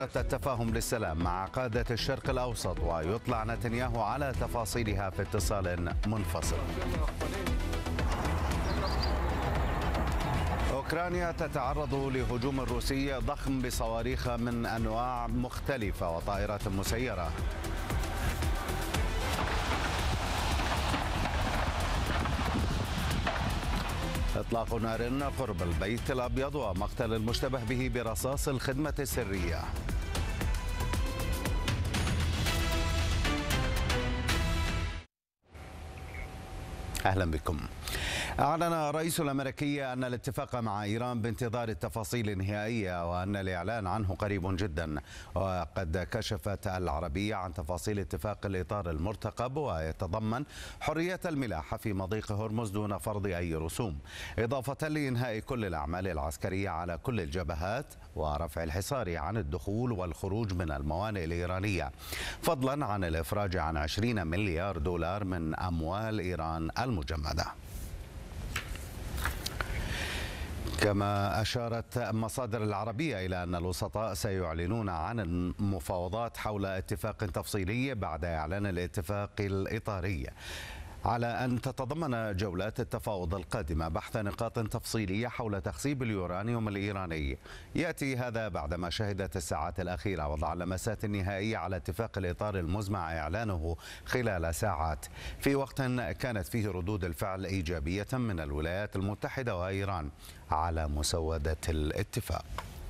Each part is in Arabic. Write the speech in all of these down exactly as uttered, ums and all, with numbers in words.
التفاهم للسلام مع قادة الشرق الأوسط، ويطلع نتنياهو على تفاصيلها في اتصال منفصل. أوكرانيا تتعرض لهجوم روسي ضخم بصواريخ من أنواع مختلفة وطائرات مسيرة. إطلاق نار قرب البيت الأبيض ومقتل المشتبه به برصاص الخدمة السرية. أهلا بكم. أعلن الرئيس الأمريكي أن الاتفاق مع إيران بانتظار التفاصيل النهائية وأن الإعلان عنه قريب جدا. وقد كشفت العربية عن تفاصيل اتفاق الإطار المرتقب، ويتضمن حرية الملاحة في مضيق هرمز دون فرض أي رسوم، إضافة لإنهاء كل الأعمال العسكرية على كل الجبهات ورفع الحصار عن الدخول والخروج من الموانئ الإيرانية، فضلا عن الإفراج عن عشرين مليار دولار من أموال إيران المجمدة. كما أشارت مصادر العربية إلى أن الوسطاء سيعلنون عن المفاوضات حول اتفاق تفصيلي بعد إعلان الاتفاق الإطاري، على أن تتضمن جولات التفاوض القادمة بحث نقاط تفصيلية حول تخصيب اليورانيوم الإيراني. يأتي هذا بعدما شهدت الساعات الأخيرة وضع اللمسات النهائية على اتفاق الإطار المزمع إعلانه خلال ساعات، في وقت كانت فيه ردود الفعل إيجابية من الولايات المتحدة وإيران على مسودة الاتفاق.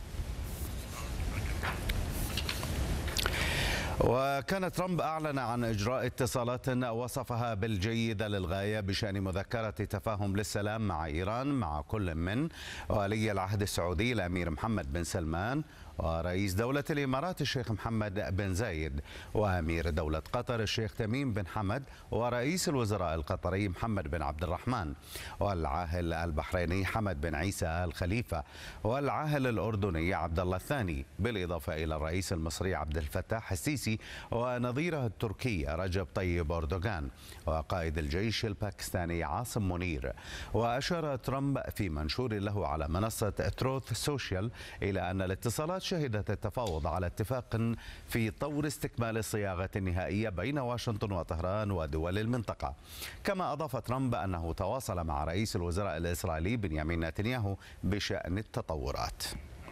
وكان ترامب أعلن عن إجراء اتصالات وصفها بالجيدة للغاية بشأن مذكرة تفاهم للسلام مع إيران مع كل من ولي العهد السعودي الأمير محمد بن سلمان، ورئيس دولة الإمارات الشيخ محمد بن زايد، وأمير دولة قطر الشيخ تميم بن حمد، ورئيس الوزراء القطري محمد بن عبد الرحمن، والعاهل البحريني حمد بن عيسى آل خليفة، والعاهل الأردني عبد الله الثاني، بالإضافة إلى الرئيس المصري عبد الفتاح السيسي ونظيره التركي رجب طيب أردوغان، وقائد الجيش الباكستاني عاصم منير. وأشار ترامب في منشور له على منصة تروث سوشيال إلى أن الاتصالات شهدت التفاوض على اتفاق في طور استكمال الصياغة النهائية بين واشنطن وطهران ودول المنطقة. كما أضاف ترامب أنه تواصل مع رئيس الوزراء الإسرائيلي بنيامين نتنياهو بشأن التطورات.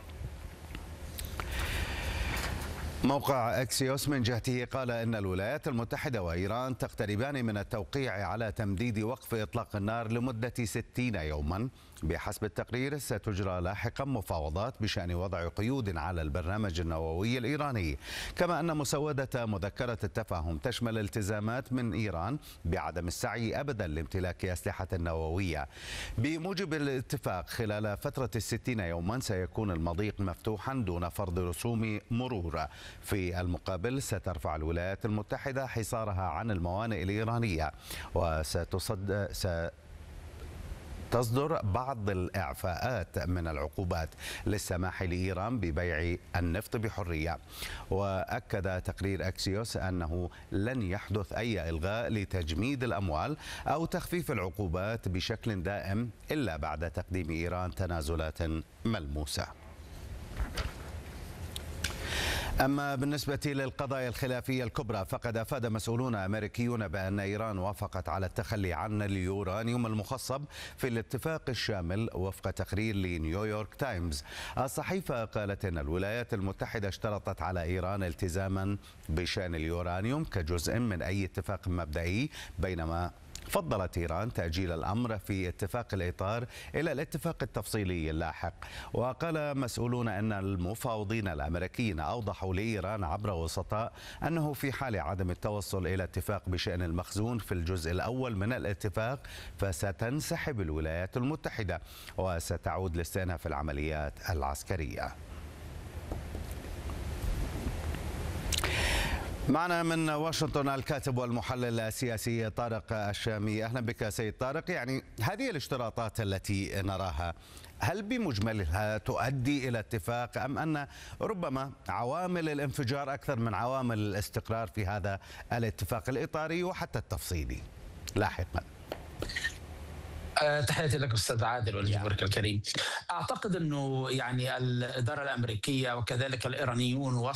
موقع أكسيوس من جهته قال إن الولايات المتحدة وإيران تقتربان من التوقيع على تمديد وقف إطلاق النار لمدة ستين يوما. بحسب التقرير ستجرى لاحقا مفاوضات بشأن وضع قيود على البرنامج النووي الإيراني، كما أن مسودة مذكرة التفاهم تشمل التزامات من إيران بعدم السعي أبدا لامتلاك أسلحة نووية. بموجب الاتفاق خلال فترة الستين يوما سيكون المضيق مفتوحا دون فرض رسوم مرور. في المقابل سترفع الولايات المتحدة حصارها عن الموانئ الإيرانية، وستصد س... تصدر بعض الإعفاءات من العقوبات للسماح لإيران ببيع النفط بحرية. وأكد تقرير أكسيوس أنه لن يحدث أي إلغاء لتجميد الأموال أو تخفيف العقوبات بشكل دائم إلا بعد تقديم إيران تنازلات ملموسة. أما بالنسبة للقضايا الخلافية الكبرى فقد أفاد مسؤولون أمريكيون بأن إيران وافقت على التخلي عن اليورانيوم المخصب في الاتفاق الشامل وفق تقرير لنيويورك تايمز. الصحيفة قالت أن الولايات المتحدة اشترطت على إيران التزاما بشأن اليورانيوم كجزء من أي اتفاق مبدئي، بينما فضلت إيران تأجيل الأمر في اتفاق الإطار إلى الاتفاق التفصيلي اللاحق. وقال مسؤولون أن المفاوضين الأمريكيين أوضحوا لإيران عبر وسطاء أنه في حال عدم التوصل إلى اتفاق بشأن المخزون في الجزء الأول من الاتفاق فستنسحب الولايات المتحدة وستعود لاستئناف العمليات العسكرية. معنا من واشنطن الكاتب والمحلل السياسي طارق الشامي. أهلا بك سيد طارق. يعني هذه الاشتراطات التي نراها هل بمجملها تؤدي إلى اتفاق أم أن ربما عوامل الانفجار أكثر من عوامل الاستقرار في هذا الاتفاق الإطاري وحتى التفصيلي لاحقا؟ تحياتي لك أستاذ عادل ولجمهورك الكريم. أعتقد أنه يعني الإدارة الأمريكية وكذلك الإيرانيون